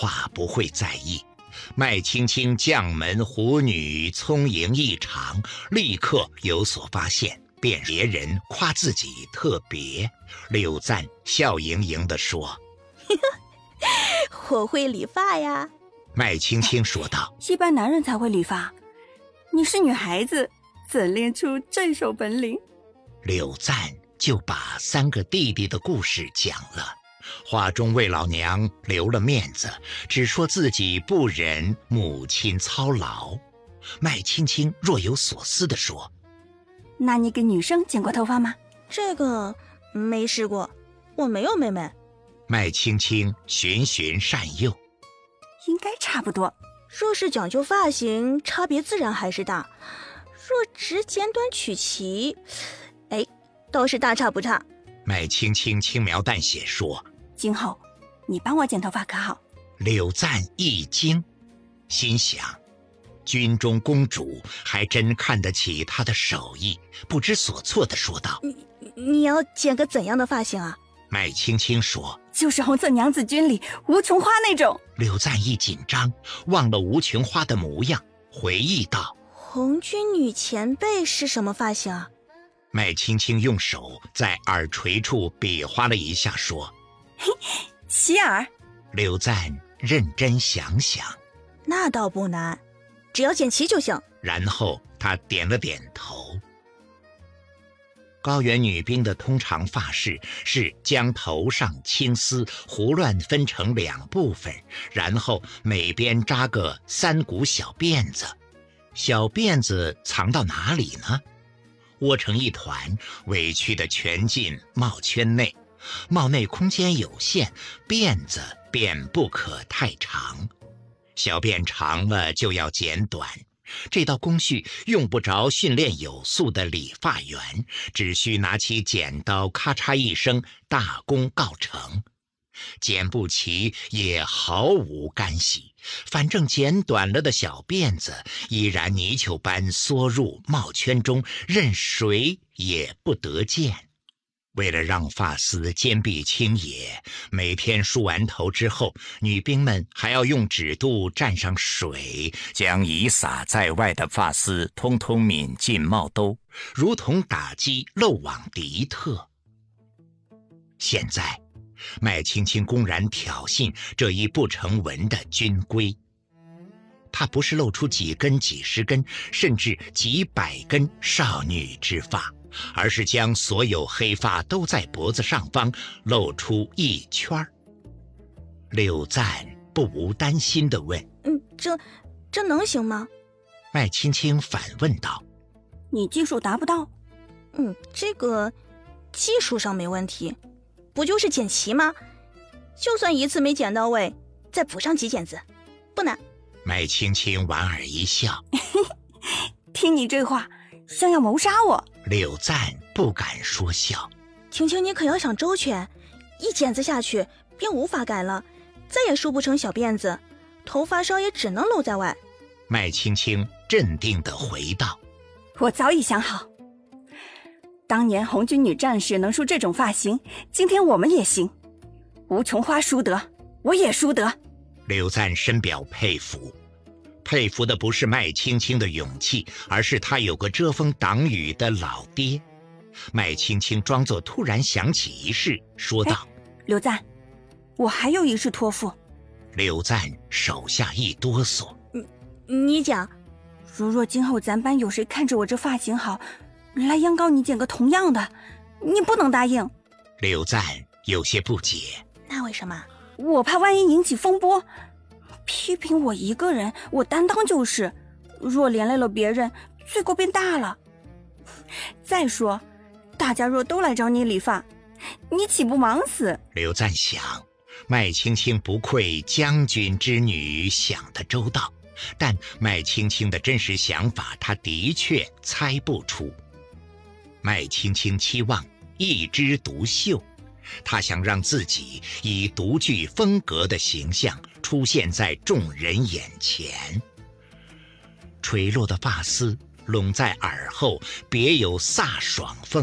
话不会在意。麦青青将门虎女聪颖异常，立刻有所发现，便别人夸自己特别。柳赞笑盈盈地说： 我会理发呀。 麦青青说道： 一般男人才会理发，你是女孩子，怎练出这手本领？ 柳赞就把3个弟弟的故事讲了，话中为老娘留了面子，只说自己不忍母亲操劳。麦青青若有所思地说： 那你给女生剪过头发吗？ 这个没试过，我没有妹妹。 麦青青循循善诱： 应该差不多。 若是讲究发型，差别自然还是大。若只剪短取齐，倒是大差不差。 麦青青轻描淡写说： 今后你帮我剪头发可好？ 柳赞一惊，心想军中公主还真看得起他的手艺，不知所措地说道： 你要剪个怎样的发型啊？ 麦青青说： 就是红色娘子军里无穷花那种。 柳赞一紧张，忘了无穷花的模样，回忆道： 红军女前辈是什么发型啊？ 麦青青用手在耳垂处比划了一下说： 齐耳。 柳赞认真想想， 那倒不难，只要剪齐就行。 然后他点了点头。高原女兵的通常发式是将头上青丝胡乱分成2部分，然后每边扎个3股小辫子。小辫子藏到哪里呢？窝成一团，委屈地蜷进帽圈内。帽内空间有限，辫子便不可太长。小辫长了就要剪短。这道工序用不着训练有素的理发员，只需拿起剪刀，咔嚓一声，大功告成。剪不齐也毫无干系，反正剪短了的小辫子依然泥鳅般缩入帽圈中，任谁也不得见。为了让发丝坚壁清野，每天梳完头之后，女兵们还要用指肚蘸上水，将已撒在外的发丝通通抿进帽兜，如同打击漏网敌特。现在麦青青公然挑衅这一不成文的军规，她不是露出几根几十根甚至几百根少女之发，而是将所有黑发都在脖子上方露出一圈。柳赞不无担心地问： 这能行吗？ 麦青青反问道： 你技术达不到？ 这个技术上没问题，不就是剪齐吗？就算一次没剪到位，再补上几剪子，不难。 麦青青莞尔一笑： 听你这话像要谋杀我。 柳赞不敢说笑： 青青你可要想周全，一剪子下去便无法改了，再也梳不成小辫子，头发梢也只能露在外。 麦青青镇定地回道： 我早已想好，当年红军女战士能梳这种发型，今天我们也行。无穷花梳得，我也梳得。 柳赞深表佩服，佩服的不是麦青青的勇气，而是他有个遮风挡雨的老爹。麦青青装作突然想起一事，说道： 柳赞，我还有一事托付。 柳赞手下一哆嗦： 你讲。 如若今后咱班有谁看着我这发型好，来央告你剪个同样的，你不能答应。 柳赞有些不解： 那为什么？ 我怕万一引起风波，批评我一个人，我担当就是，若连累了别人，罪过变大了。再说大家若都来找你理发，你岂不忙死？ 柳赞想，麦青青不愧将军之女，想得周到，但麦青青的真实想法他的确猜不出。麦青青期望一枝独秀，他想让自己以独具风格的形象出现在众人眼前。垂落的发丝拢在耳后，别有飒爽风。